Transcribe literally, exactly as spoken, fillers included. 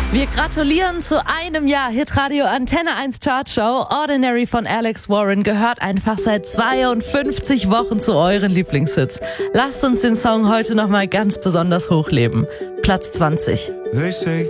Wir gratulieren zu einem Jahr Hitradio Antenne eins Chartshow. Ordinary von Alex Warren gehört einfach seit zweiundfünfzig Wochen zu euren Lieblingshits. Lasst uns den Song heute nochmal ganz besonders hochleben. Platz zwanzig.